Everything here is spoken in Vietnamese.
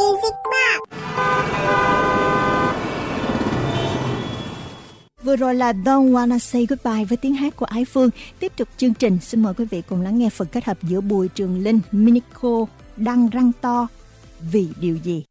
Music Box. Vừa rồi là Don't Wanna Say Goodbye với tiếng hát của Ái Phương. Tiếp tục chương trình, xin mời quý vị cùng lắng nghe phần kết hợp giữa Bùi Trường Linh, Minico, Đăng Răng To, Vì Điều Gì.